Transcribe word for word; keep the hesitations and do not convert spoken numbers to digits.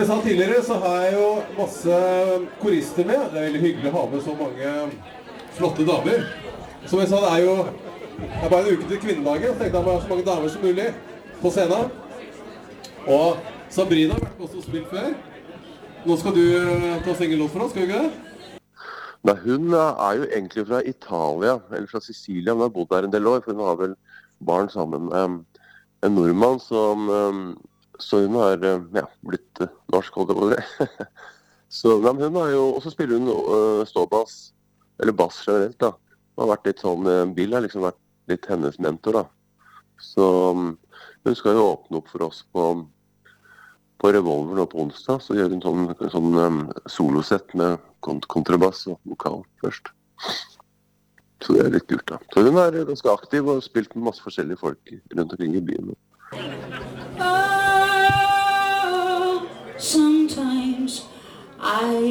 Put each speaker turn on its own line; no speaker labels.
jeg sa tidligere, så har jeg jo masse korister med. Det er veldig hyggelig å ha med så mange flotte damer. Som jeg sa, det er jo det er bare en uke til kvinnedagen, så tenkte jeg må ha så mange damer som mulig på scenen. Og Sabrina har vært med oss og spilt før. Nå skal du ta singelåt for oss, skal du ikke det?
Nei, hun er jo egentlig fra Italia, eller fra Sicilia. Hun har bodd der en del år, for hun har vel barn sammen med en nordmann som... Så hun har ja, blitt norsk, holdt jeg på det. Så men hun har jo, og så spiller hun uh, ståbass, eller bass generelt da. Hun har vært litt sånn, Bill har liksom vært litt hennes mentor da. Så um, hun skal jo åpne opp for oss på, på Revolver nå på onsdag, så gjør hun sånn, sånn um, solosett med kont kontrabass og vokal først. Så det er litt kult da. Så hun er ganske aktiv og har spilt med masse forskjellige folk rundt omkring i byen.